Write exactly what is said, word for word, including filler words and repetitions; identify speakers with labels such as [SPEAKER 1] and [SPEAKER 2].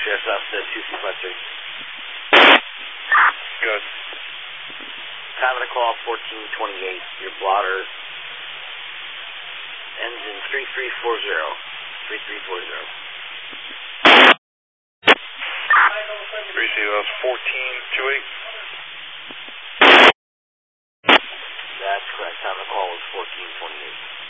[SPEAKER 1] Yes, offset two two five three.
[SPEAKER 2] Good.
[SPEAKER 1] Time of the call, fourteen twenty-eight. Your blotter ends in three three four zero. three three four zero.
[SPEAKER 2] Receive us fourteen twenty-eight.
[SPEAKER 1] That's correct. Time of the call was fourteen twenty-eight.